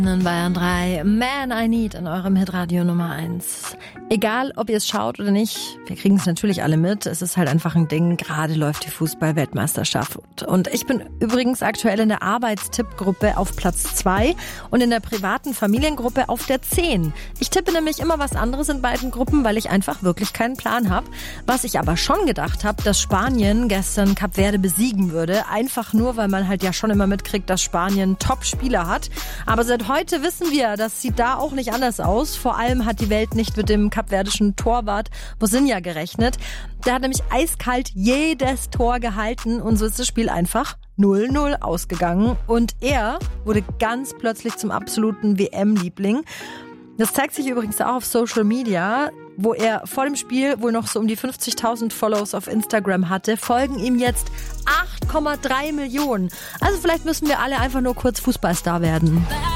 In Bayern 3, Man I Need in eurem Hitradio Nummer 1. Egal, ob ihr es schaut oder nicht, wir kriegen es natürlich alle mit. Es ist halt einfach ein Ding, gerade läuft die Fußball-Weltmeisterschaft. Und ich bin übrigens aktuell in der Arbeitstippgruppe auf Platz 2 und in der privaten Familiengruppe auf der 10. Ich tippe nämlich immer was anderes in beiden Gruppen, weil ich einfach wirklich keinen Plan habe. Was ich aber schon gedacht habe, dass Spanien gestern Kap Verde besiegen würde. Einfach nur, weil man halt ja schon immer mitkriegt, dass Spanien Top-Spieler hat. Aber seit heute wissen wir, das sieht da auch nicht anders aus. Vor allem hat die Welt nicht mit dem kapverdischen Torwart Mosinha gerechnet. Der hat nämlich eiskalt jedes Tor gehalten und so ist das Spiel einfach 0-0 ausgegangen. Und er wurde ganz plötzlich zum absoluten WM-Liebling. Das zeigt sich übrigens auch auf Social Media, wo er vor dem Spiel wohl noch so um die 50.000 Follows auf Instagram hatte, folgen ihm jetzt 8,3 Millionen. Also vielleicht müssen wir alle einfach nur kurz Fußballstar werden.